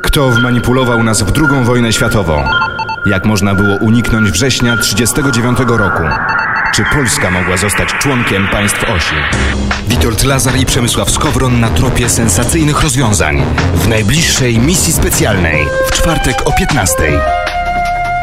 Kto wmanipulował nas w II wojnę światową? Jak można było uniknąć września 1939 roku? Czy Polska mogła zostać członkiem państw osi? Witold Lazar i Przemysław Skowron na tropie sensacyjnych rozwiązań w najbliższej misji specjalnej w czwartek o 15:00.